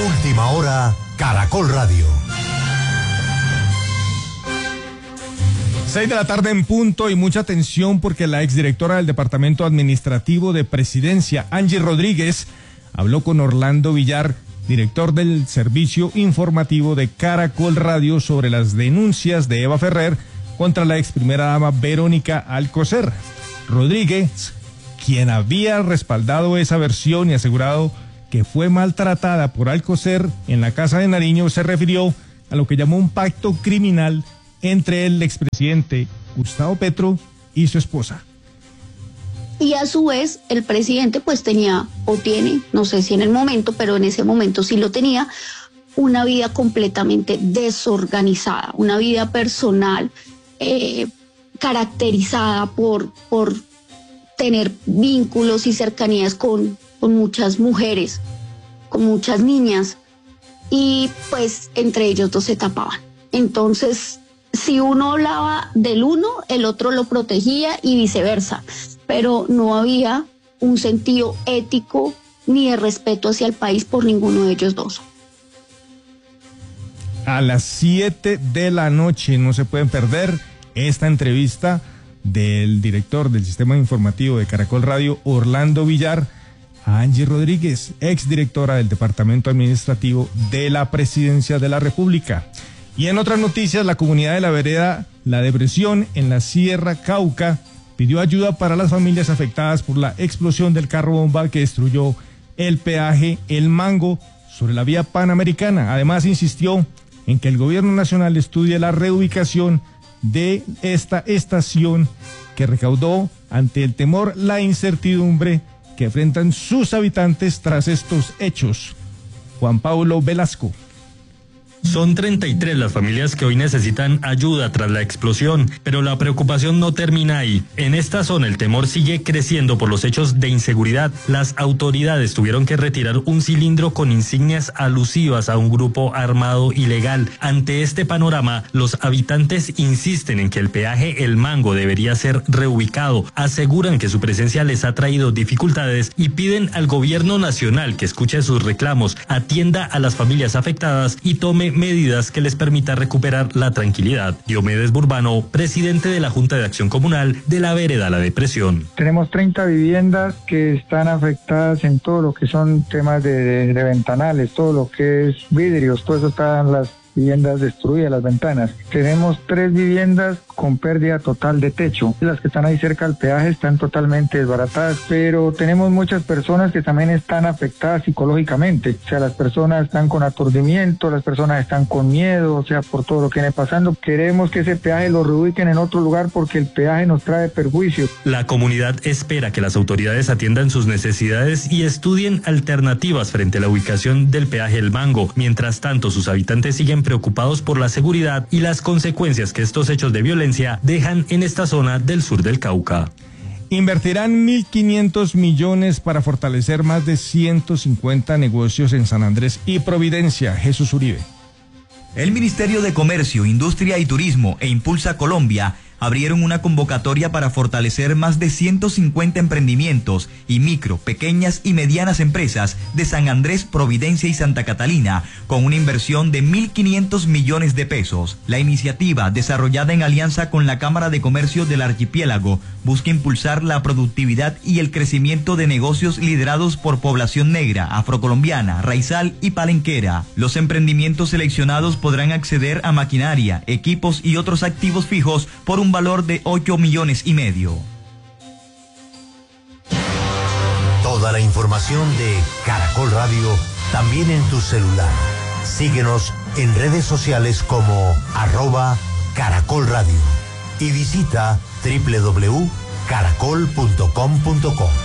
Última hora, Caracol Radio. 6 de la tarde en punto y mucha atención porque la exdirectora del Departamento Administrativo de Presidencia, Angie Rodríguez, habló con Orlando Villar, director del servicio informativo de Caracol Radio, sobre las denuncias de Eva Ferrer contra la ex primera dama Verónica Alcocer. Rodríguez, quien había respaldado esa versión y asegurado que fue maltratada por Alcocer en la Casa de Nariño, se refirió a lo que llamó un pacto criminal entre el expresidente Gustavo Petro y su esposa. Y a su vez, el presidente pues tenía, o tiene, no sé si en el momento, pero en ese momento sí lo tenía, una vida completamente desorganizada, una vida personal caracterizada por tener vínculos y cercanías con muchas mujeres, con muchas niñas, y pues entre ellos dos se tapaban. Entonces, si uno hablaba del uno, el otro lo protegía y viceversa, pero no había un sentido ético ni de respeto hacia el país por ninguno de ellos dos. A las 7 de la noche no se pueden perder esta entrevista del director del sistema informativo de Caracol Radio, Orlando Villar, a Angie Rodríguez, exdirectora del Departamento Administrativo de la Presidencia de la República. Y en otras noticias, la comunidad de la vereda La Depresión en la Sierra Cauca pidió ayuda para las familias afectadas por la explosión del carro bomba que destruyó el peaje El Mango sobre la vía Panamericana. Además, insistió en que el gobierno nacional estudie la reubicación de esta estación que recaudó ante el temor, la incertidumbre que enfrentan sus habitantes tras estos hechos. Juan Pablo Velasco. Son 33 las familias que hoy necesitan ayuda tras la explosión, pero la preocupación no termina ahí. En esta zona el temor sigue creciendo por los hechos de inseguridad. Las autoridades tuvieron que retirar un cilindro con insignias alusivas a un grupo armado ilegal. Ante este panorama, los habitantes insisten en que el peaje El Mango debería ser reubicado. Aseguran que su presencia les ha traído dificultades y piden al gobierno nacional que escuche sus reclamos, atienda a las familias afectadas y tome medidas que les permita recuperar la tranquilidad. Diomedes Burbano, presidente de la Junta de Acción Comunal de la Vereda La Depresión. Tenemos 30 viviendas que están afectadas en todo lo que son temas de ventanales, todo lo que es vidrios, todo eso están las viviendas destruidas, las ventanas. Tenemos 3 viviendas con pérdida total de techo. Las que están ahí cerca del peaje están totalmente desbaratadas, pero tenemos muchas personas que también están afectadas psicológicamente. O sea, las personas están con aturdimiento, las personas están con miedo, o sea, por todo lo que viene pasando. Queremos que ese peaje lo reubiquen en otro lugar porque el peaje nos trae perjuicios. La comunidad espera que las autoridades atiendan sus necesidades y estudien alternativas frente a la ubicación del peaje El Mango. Mientras tanto, sus habitantes siguen preocupados por la seguridad y las consecuencias que estos hechos de violencia dejan en esta zona del sur del Cauca. Invertirán 1.500 millones para fortalecer más de 150 negocios en San Andrés y Providencia. Jesús Uribe. El Ministerio de Comercio, Industria y Turismo e Impulsa Colombia abrieron una convocatoria para fortalecer más de 150 emprendimientos y micro, pequeñas y medianas empresas de San Andrés, Providencia y Santa Catalina, con una inversión de 1.500 millones de pesos. La iniciativa, desarrollada en alianza con la Cámara de Comercio del Archipiélago, busca impulsar la productividad y el crecimiento de negocios liderados por población negra, afrocolombiana, raizal y palenquera. Los emprendimientos seleccionados podrán acceder a maquinaria, equipos y otros activos fijos por un valor de 8,5 millones. Toda la información de Caracol Radio también en tu celular. Síguenos en redes sociales como @Caracol Radio y visita www.caracol.com.co.